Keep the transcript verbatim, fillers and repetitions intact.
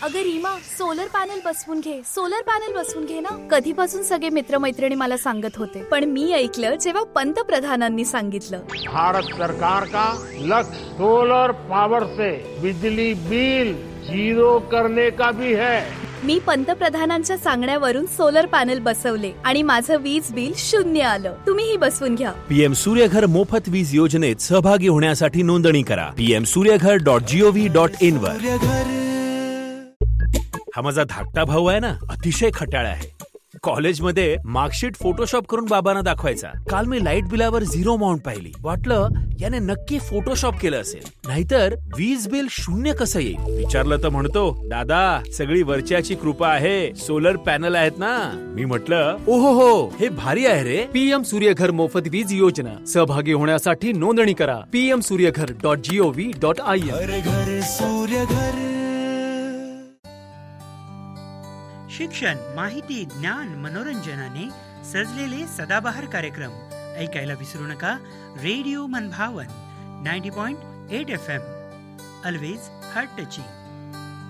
अगं Reema, solar panel बसवून घे, सोलर पॅनल बसवून घे ना. कधीपासून सगळे मित्रमैत्रिणी मला सांगत होते, पण मी ऐकलं जेव्हा पंतप्रधानांनी सांगितलं. भारत सरकार का लक्ष्य सोलर पावर से बिजली बिल जीरो करने का भी है. मी पंतप्रधानांच्या सांगण्यावरून सोलर पॅनल बसवले आणि माझं वीज बिल शून्य आलं. तुम्हीही बसवून घ्या. पीएम सूर्यघर मोफत वीज योजनेत सहभागी होण्यासाठी नोंदणी करा. PM Surya Ghar dot G O V dot in वर. हा माझा धाकटा भाऊ आहे ना, अतिशय खट्याळ आहे. कॉलेजमध्ये मार्कशीट फोटोशॉप करून बाबांना दाखवायचा. काल मी लाईट बिलावर झिरो अमाऊंट पाहिली. वाटलं याने नक्की फोटोशॉप केलं असेल, नाहीतर वीज बिल शून्य कसं येईल. विचारलं तर म्हणतो, दादा सगळी वरच्याची कृपा आहे, सोलर पॅनल आहेत ना. मी म्हटलं ओहो हो, हे भारी आहे रे. पीएम सूर्यघर मोफत वीज योजना, सहभागी होण्यासाठी नोंदणी करा. PM Surya Ghar dot G O V dot I N. शिक्षण, माहिती, ज्ञान, मनोरंजनाने सजलेले सदाबहार कार्यक्रम ऐकायला विसरू नका. रेडिओ मनभावन ninety point eight F M, always heart touching.